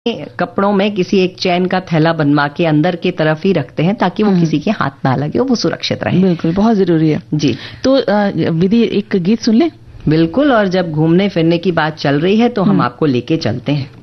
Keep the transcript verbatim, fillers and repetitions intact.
कपड़ों में किसी एक चैन का थैला बनवा के अंदर की तरफ ही रखते हैं ताकि वो किसी के हाथ ना लगे, वो सुरक्षित रहे। बिल्कुल, बहुत जरूरी है जी। तो विधि एक गीत सुन लें? बिल्कुल, और जब घूमने फिरने की बात चल रही है तो हम आपको लेके चलते हैं।